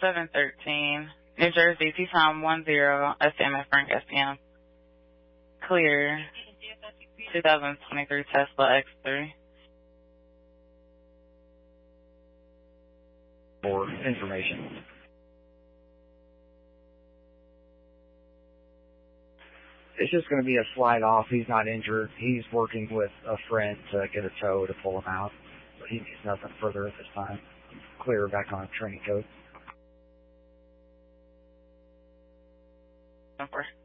713, New Jersey, T-Tom 10, STMF Frank SPM. Clear, 2023 Tesla X3. For information. It's just going to be a slide off. He's not injured. He's working with a friend to get a tow to pull him out. But he needs nothing further at this time. Clear back on training code. Number.